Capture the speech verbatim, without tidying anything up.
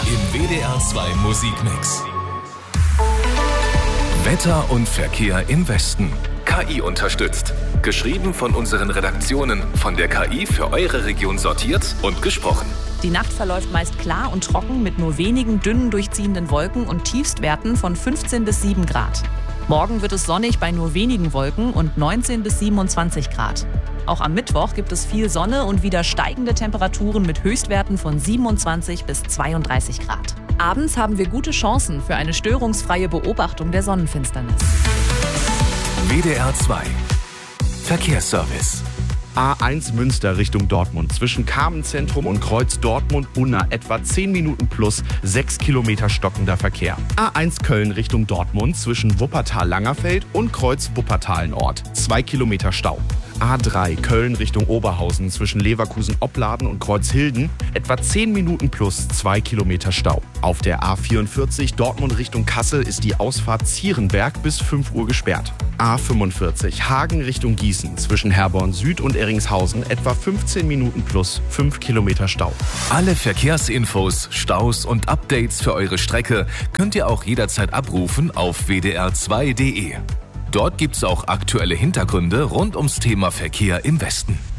im W D R zwei Musikmix. Wetter und Verkehr im Westen. K I unterstützt. Geschrieben von unseren Redaktionen, von der K I für eure Region sortiert und gesprochen. Die Nacht verläuft meist klar und trocken mit nur wenigen dünnen durchziehenden Wolken und Tiefstwerten von fünfzehn bis sieben Grad. Morgen wird es sonnig bei nur wenigen Wolken und neunzehn bis siebenundzwanzig Grad. Auch am Mittwoch gibt es viel Sonne und wieder steigende Temperaturen mit Höchstwerten von siebenundzwanzig bis zweiunddreißig Grad. Abends haben wir gute Chancen für eine störungsfreie Beobachtung der Sonnenfinsternis. W D R zwei Verkehrsservice. A eins Münster Richtung Dortmund. Zwischen Carmenzentrum und Kreuz Dortmund-Unna etwa zehn Minuten plus sechs Kilometer stockender Verkehr. A eins Köln Richtung Dortmund zwischen Wuppertal-Langerfeld und Kreuz Wuppertal-Nord. zwei Kilometer Stau. A drei Köln Richtung Oberhausen zwischen Leverkusen-Opladen und Kreuzhilden etwa zehn Minuten plus zwei Kilometer Stau. Auf der A vierundvierzig Dortmund Richtung Kassel ist die Ausfahrt Zierenberg bis fünf Uhr gesperrt. A fünfundvierzig Hagen Richtung Gießen zwischen Herborn Süd und Erringshausen etwa fünfzehn Minuten plus fünf Kilometer Stau. Alle Verkehrsinfos, Staus und Updates für eure Strecke könnt ihr auch jederzeit abrufen auf w d r zwei punkt d e. Dort gibt's auch aktuelle Hintergründe rund ums Thema Verkehr im Westen.